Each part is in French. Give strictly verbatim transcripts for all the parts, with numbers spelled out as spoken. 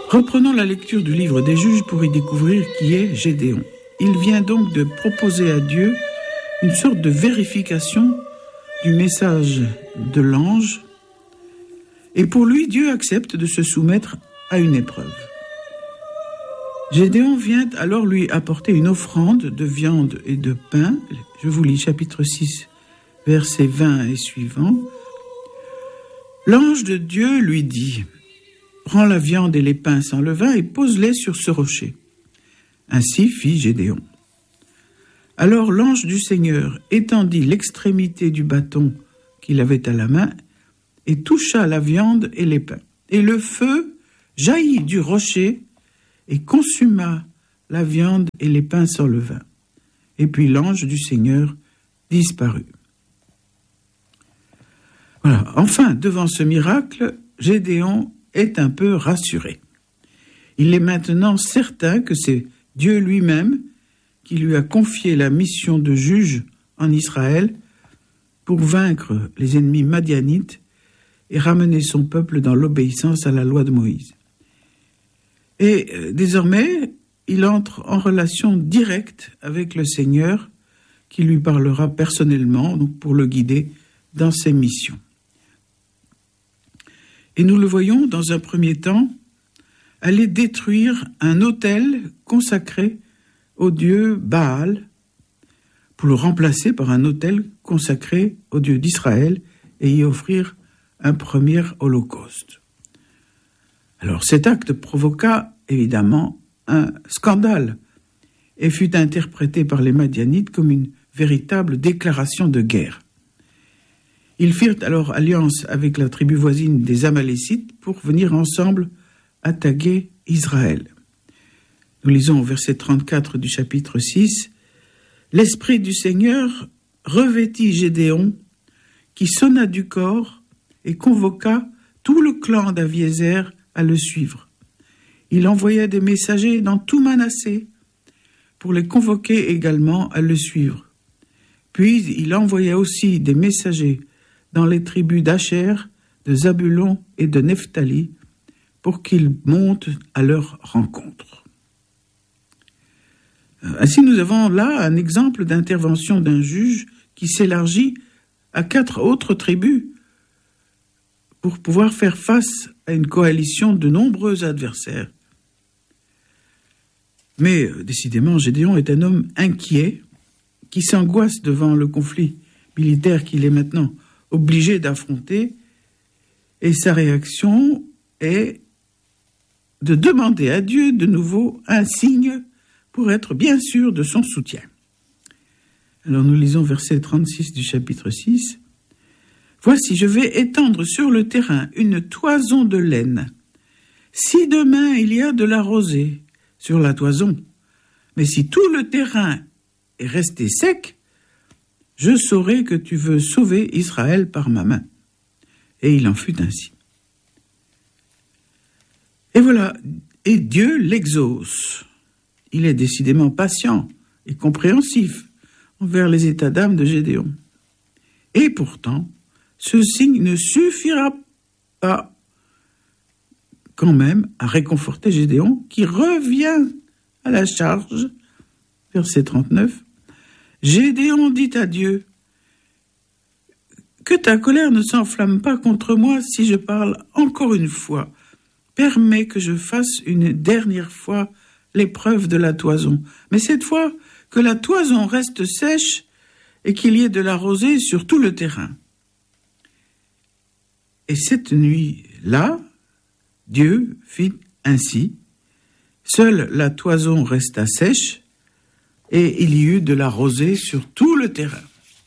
Reprenons la lecture du livre des Juges pour y découvrir qui est Gédéon. Il vient donc de proposer à Dieu une sorte de vérification du message de l'ange. Et pour lui, Dieu accepte de se soumettre à une épreuve. Gédéon vient alors lui apporter une offrande de viande et de pain. Je vous lis chapitre six, versets vingt et suivants. L'ange de Dieu lui dit « Prends la viande et les pains sans levain et pose-les sur ce rocher. » Ainsi fit Gédéon. Alors l'ange du Seigneur étendit l'extrémité du bâton qu'il avait à la main et toucha la viande et les pains. Et le feu jaillit du rocher et consuma la viande et les pains sans levain. Et puis l'ange du Seigneur disparut. Voilà. Enfin, devant ce miracle, Gédéon est un peu rassuré. Il est maintenant certain que c'est Dieu lui-même qui lui a confié la mission de juge en Israël pour vaincre les ennemis madianites et ramener son peuple dans l'obéissance à la loi de Moïse. Et euh, désormais, il entre en relation directe avec le Seigneur qui lui parlera personnellement donc pour le guider dans ses missions. Et nous le voyons dans un premier temps aller détruire un autel consacré au dieu Baal pour le remplacer par un autel consacré au Dieu d'Israël et y offrir un premier holocauste. Alors cet acte provoqua évidemment un scandale et fut interprété par les Madianites comme une véritable déclaration de guerre. Ils firent alors alliance avec la tribu voisine des Amalécites pour venir ensemble attaquer Israël. Nous lisons au verset trente-quatre du chapitre six, « L'Esprit du Seigneur revêtit Gédéon, qui sonna du corps et convoqua tout le clan d'Aviézer à le suivre. Il envoya des messagers dans tout Manassé pour les convoquer également à le suivre. Puis il envoya aussi des messagers dans les tribus d'Acher, de Zabulon et de Nephtali pour qu'ils montent à leur rencontre. » Ainsi, nous avons là un exemple d'intervention d'un juge qui s'élargit à quatre autres tribus pour pouvoir faire face à une coalition de nombreux adversaires. Mais décidément, Gédéon est un homme inquiet qui s'angoisse devant le conflit militaire qu'il est maintenant obligé d'affronter, et sa réaction est de demander à Dieu de nouveau un signe pour être bien sûr de son soutien. Alors nous lisons verset trente-six du chapitre six. « Voici, je vais étendre sur le terrain une toison de laine. Si demain il y a de la rosée sur la toison, mais si tout le terrain est resté sec, je saurai que tu veux sauver Israël par ma main. » Et il en fut ainsi. Et voilà, et Dieu l'exauce. Il est décidément patient et compréhensif envers les états d'âme de Gédéon. Et pourtant, ce signe ne suffira pas quand même à réconforter Gédéon, qui revient à la charge. Verset trente-neuf. Gédéon dit à Dieu, « Que ta colère ne s'enflamme pas contre moi si je parle encore une fois. Permets que je fasse une dernière fois l'épreuve de la toison. Mais cette fois, que la toison reste sèche et qu'il y ait de la rosée sur tout le terrain. » Et cette nuit-là, Dieu fit ainsi. Seule la toison resta sèche et il y eut de la rosée sur tout le terrain.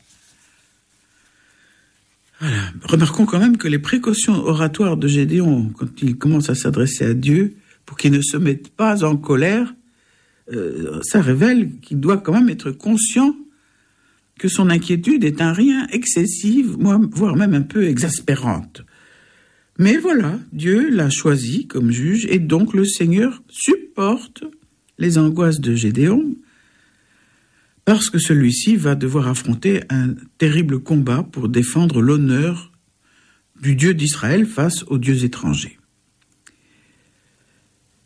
Voilà. Remarquons quand même que les précautions oratoires de Gédéon, quand il commence à s'adresser à Dieu, pour qu'il ne se mette pas en colère, euh, ça révèle qu'il doit quand même être conscient que son inquiétude est un rien excessive, voire même un peu exaspérante. Mais voilà, Dieu l'a choisi comme juge, et donc le Seigneur supporte les angoisses de Gédéon, parce que celui-ci va devoir affronter un terrible combat pour défendre l'honneur du Dieu d'Israël face aux dieux étrangers.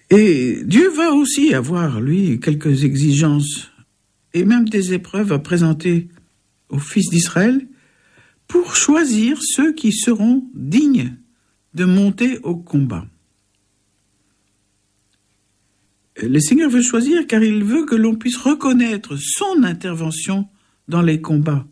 Et Dieu va aussi avoir, lui, quelques exigences et même des épreuves à présenter aux fils d'Israël pour choisir ceux qui seront dignes de monter au combat. Le Seigneur veut choisir car il veut que l'on puisse reconnaître son intervention dans les combats.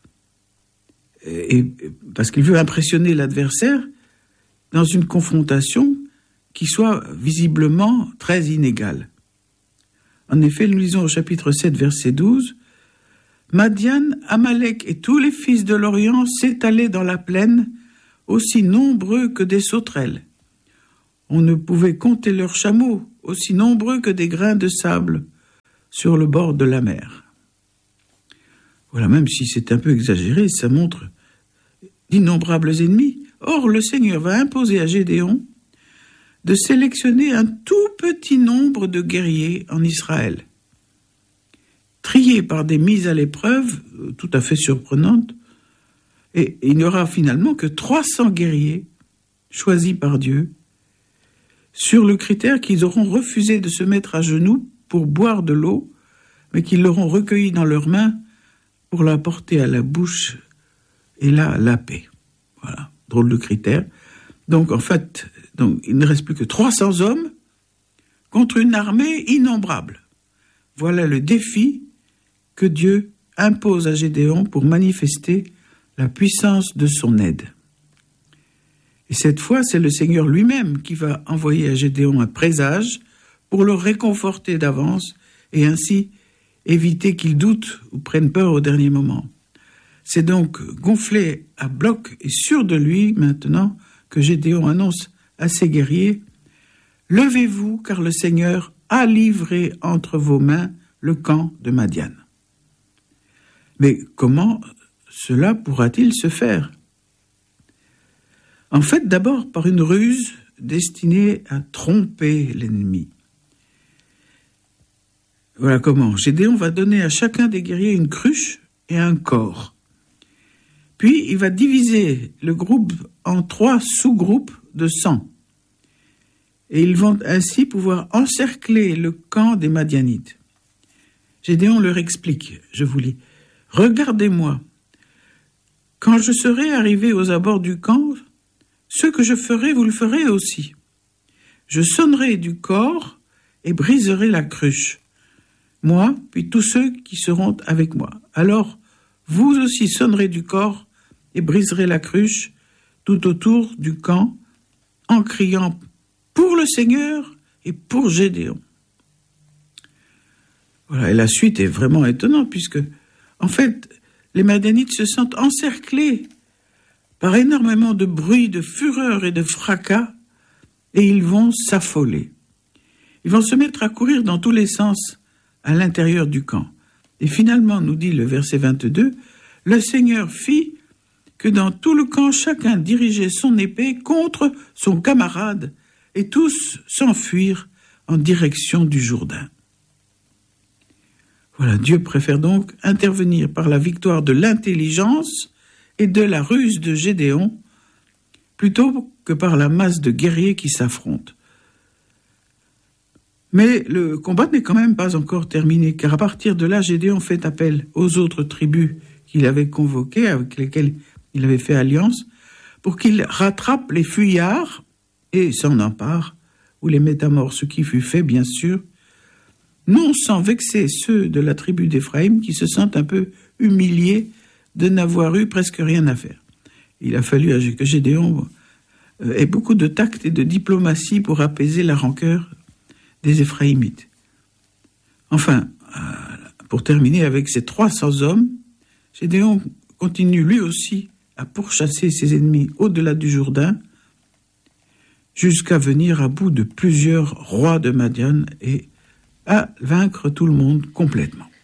Et parce qu'il veut impressionner l'adversaire dans une confrontation qui soit visiblement très inégale. En effet, nous lisons au chapitre sept, verset douze, « Madian, Amalek et tous les fils de l'Orient s'étalaient dans la plaine, aussi nombreux que des sauterelles. On ne pouvait compter leurs chameaux, aussi nombreux que des grains de sable sur le bord de la mer. » Voilà, même si c'est un peu exagéré, ça montre d'innombrables ennemis. Or, le Seigneur va imposer à Gédéon de sélectionner un tout petit nombre de guerriers en Israël, triés par des mises à l'épreuve tout à fait surprenantes, et il n'y aura finalement que trois cents guerriers choisis par Dieu, sur le critère qu'ils auront refusé de se mettre à genoux pour boire de l'eau, mais qu'ils l'auront recueillie dans leurs mains pour la porter à la bouche et là, la paix. Voilà, drôle de critère. Donc, en fait, donc, il ne reste plus que trois cents hommes contre une armée innombrable. Voilà le défi que Dieu impose à Gédéon pour manifester la puissance de son aide. Et cette fois, c'est le Seigneur lui-même qui va envoyer à Gédéon un présage pour le réconforter d'avance et ainsi éviter qu'il doute ou prenne peur au dernier moment. C'est donc gonflé à bloc et sûr de lui maintenant que Gédéon annonce à ses guerriers « Levez-vous, car le Seigneur a livré entre vos mains le camp de Madian. » Mais comment cela pourra-t-il se faire ? En fait, d'abord par une ruse destinée à tromper l'ennemi. Voilà comment. Gédéon va donner à chacun des guerriers une cruche et un corps. Puis, il va diviser le groupe en trois sous-groupes de cent. Et ils vont ainsi pouvoir encercler le camp des Madianites. Gédéon leur explique, je vous lis, « Regardez-moi, quand je serai arrivé aux abords du camp, ce que je ferai, vous le ferez aussi. Je sonnerai du corps et briserai la cruche, moi, puis tous ceux qui seront avec moi. Alors, vous aussi sonnerez du corps et briserez la cruche tout autour du camp en criant pour le Seigneur et pour Gédéon. » Voilà, et la suite est vraiment étonnante puisque, en fait, les Madianites se sentent encerclés par énormément de bruit, de fureur et de fracas, et ils vont s'affoler. Ils vont se mettre à courir dans tous les sens à l'intérieur du camp. Et finalement, nous dit le verset vingt-deux, « Le Seigneur fit que dans tout le camp, chacun dirigeait son épée contre son camarade, et tous s'enfuirent en direction du Jourdain. » Voilà, Dieu préfère donc intervenir par la victoire de l'intelligence et de la ruse de Gédéon, plutôt que par la masse de guerriers qui s'affrontent. Mais le combat n'est quand même pas encore terminé, car à partir de là, Gédéon fait appel aux autres tribus qu'il avait convoquées, avec lesquelles il avait fait alliance, pour qu'ils rattrapent les fuyards et s'en emparent, ou les mettent à mort, ce qui fut fait, bien sûr, non sans vexer ceux de la tribu d'Éphraïm qui se sentent un peu humiliés de n'avoir eu presque rien à faire. Il a fallu que Gédéon ait beaucoup de tact et de diplomatie pour apaiser la rancœur des Éphraïmites. Enfin, pour terminer avec ces trois cents hommes, Gédéon continue lui aussi à pourchasser ses ennemis au-delà du Jourdain, jusqu'à venir à bout de plusieurs rois de Madian et à vaincre tout le monde complètement.